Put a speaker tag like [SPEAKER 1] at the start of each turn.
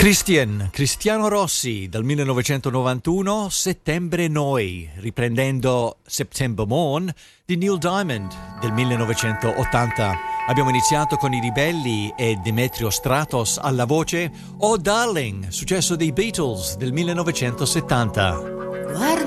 [SPEAKER 1] Cristiano Rossi dal 1991, Settembre Noi, riprendendo September Morn di Neil Diamond del 1980. Abbiamo iniziato con i Ribelli e Demetrio Stratos alla voce, Oh Darling, successo dei Beatles del 1970.